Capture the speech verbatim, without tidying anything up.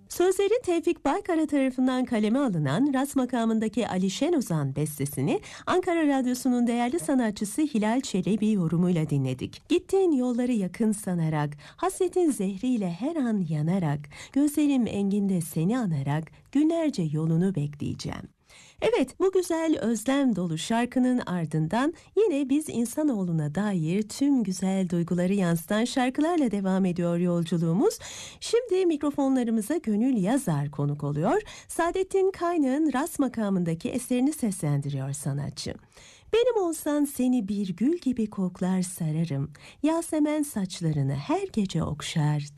Sözleri Tevfik Baykara tarafından kaleme alınan Ras makamındaki Ali Şenozan bestesini Ankara Radyosu'nun değerli sanatçısı Hilal Çelebi yorumuyla dinledik. Gittiğin yolları yakın sanarak, hasretin zehriyle her an yanarak, gözlerim enginde seni anarak günlerce yolunu bekleyeceğim. Evet, bu güzel özlem dolu şarkının ardından yine biz insanoğluna dair tüm güzel duyguları yansıtan şarkılarla devam ediyor yolculuğumuz. Şimdi mikrofonlarımıza Gönül Yazar konuk oluyor. Saadettin Kaynağ'ın Ras makamındaki eserini seslendiriyor sanatçı. Benim olsan seni bir gül gibi koklar sararım, Yasemen saçlarını her gece okşar